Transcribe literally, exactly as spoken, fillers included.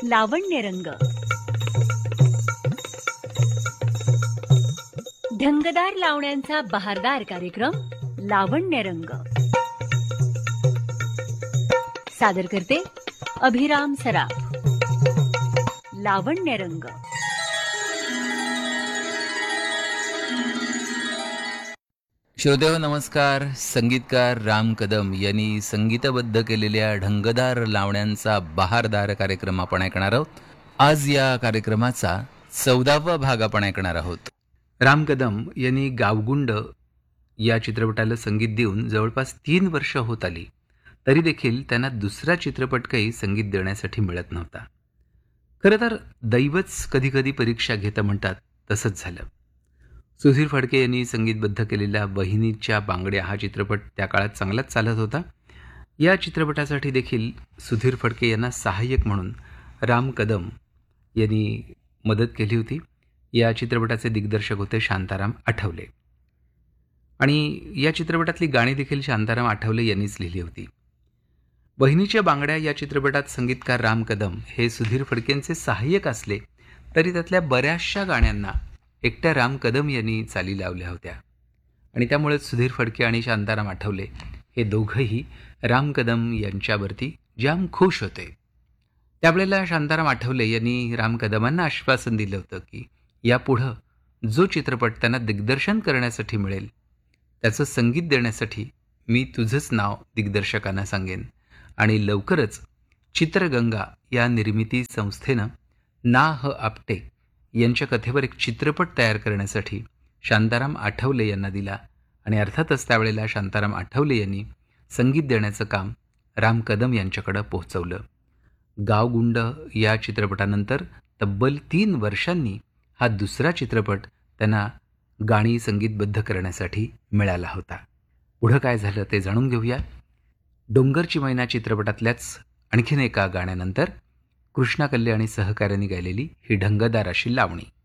लावण्यरंग. ढंगदार लावण्यांचा बहारदार कार्यक्रम लावण्यरंग. सादर करते अभिराम सराफ. लावण्यरंग. श्रोतेहो नमस्कार. संगीतकार राम कदम यांनी संगीतबद्ध केलेल्या ढंगदार लावण्यांचा बहारदार कार्यक्रम आपण ऐकणार आहोत. आज या कार्यक्रमाचा चौदावा भाग आपण ऐकणार आहोत. राम कदम यांनी गावगुंड या चित्रपटाला संगीत देऊन जवळपास तीन वर्ष होत आली, तरी देखील त्यांना दुसरा चित्रपट काही संगीत देण्यासाठी मिळत नव्हता. खरं तर दैवच कधीकधी परीक्षा घेतं म्हणतात, तसंच झालं. सुधीर फडके यांनी संगीतबद्ध केलेला वहिनीच्या बांगड्या हा चित्रपट त्या काळात चांगलाच चालत होता. या चित्रपटासाठी देखील सुधीर फडके यांना सहाय्यक म्हणून राम कदम यांनी मदत केली होती. या चित्रपटाचे दिग्दर्शक होते शांताराम आठवले आणि या चित्रपटातली गाणी देखील शांताराम आठवले यांनीच लिहिली होती. वहिनीच्या बांगड्या या चित्रपटात संगीतकार राम कदम हे सुधीर फडकेंचे सहाय्यक असले तरी त्यातल्या बऱ्याचशा गाण्यांना एकट्या राम कदम यांनी चाली लावल्या होत्या आणि त्यामुळेच सुधीर फडके आणि शांताराम आठवले हे दोघंही राम कदम यांच्यावरती जाम खुश होते. त्यावेळेला शांताराम आठवले यांनी राम कदमांना आश्वासन दिलं होतं की यापुढं जो चित्रपट त्यांना दिग्दर्शन करण्यासाठी मिळेल त्याचं संगीत देण्यासाठी मी तुझंच नाव दिग्दर्शकांना सांगेन आणि लवकरच चित्रगंगा या निर्मिती संस्थेनं ना ह आपटे यांच्या कथेवर एक चित्रपट तयार करण्यासाठी शांताराम आठवले यांना दिला आणि अर्थातच त्यावेळेला शांताराम आठवले यांनी संगीत देण्याचं काम राम कदम यांच्याकडं पोहोचवलं. गावगुंड या चित्रपटानंतर तब्बल तीन वर्षांनी हा दुसरा चित्रपट त्यांना गाणी संगीतबद्ध करण्यासाठी मिळाला होता. पुढं काय झालं ते जाणून घेऊया. डोंगरची मैना चित्रपटातल्याच आणखीन एका गाण्यानंतर कृष्णा कल्ले आणि सहकार्याने गायलेली ही ढंगदार अशी लावणी.